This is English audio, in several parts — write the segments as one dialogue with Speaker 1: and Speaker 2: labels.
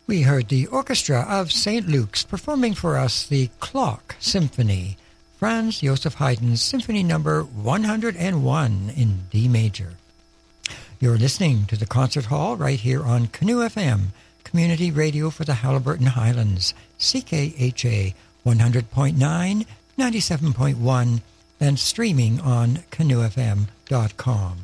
Speaker 1: We heard the Orchestra of St. Luke's performing for us the Clock Symphony, Franz Joseph Haydn's Symphony Number 101 in D major. You're listening to the Concert Hall right here on Canoe FM, Community Radio for the Haliburton Highlands, CKHA 100.9, 97.1, and streaming on canoefm.com.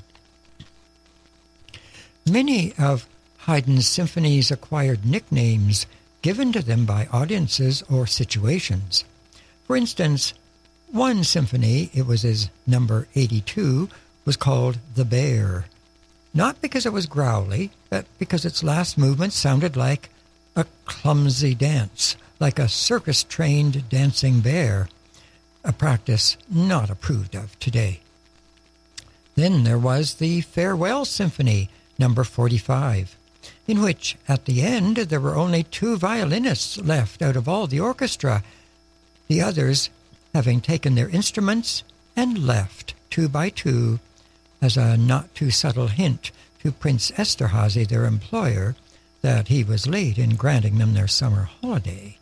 Speaker 1: Many of Haydn's symphonies acquired nicknames given to them by audiences or situations. For instance, one symphony, it was his number 82, was called The Bear. Not because it was growly, but because its last movement sounded like a clumsy dance, like a circus-trained dancing bear, a practice not approved of today. Then there was the Farewell Symphony, number 45, in which, at the end, there were only 2 violinists left out of all the orchestra, the others having taken their instruments and left 2 by 2, as a not-too-subtle hint to Prince Esterhazy, their employer, that he was late in granting them their summer holiday.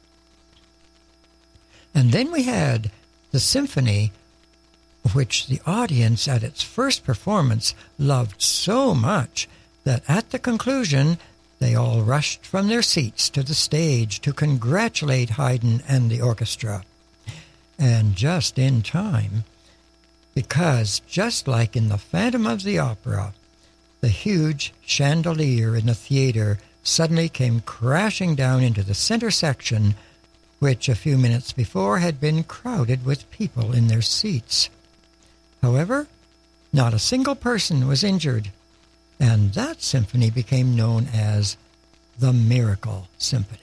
Speaker 1: And then we had the symphony, which the audience at its first performance loved so much that at the conclusion they all rushed from their seats to the stage to congratulate Haydn and the orchestra. And just in time, because just like in the Phantom of the Opera, the huge chandelier in the theater suddenly came crashing down into the center section, which a few minutes before had been crowded with people in their seats. However, not a single person was injured, and that symphony became known as the Miracle Symphony.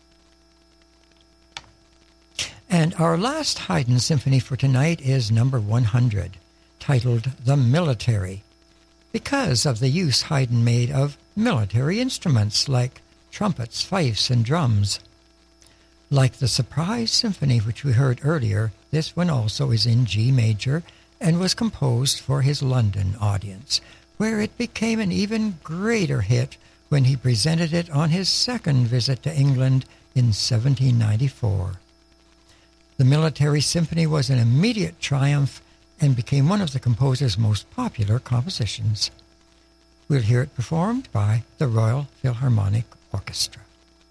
Speaker 1: And our last Haydn symphony for tonight is number 100, titled The Military, because of the use Haydn made of military instruments like trumpets, fifes, and drums. Like the Surprise Symphony which we heard earlier, this one also is in G major and was composed for his London audience, where it became an even greater hit when he presented it on his second visit to England in 1794. The Military Symphony was an immediate triumph and became one of the composer's most popular compositions. We'll hear it performed by the Royal Philharmonic Orchestra.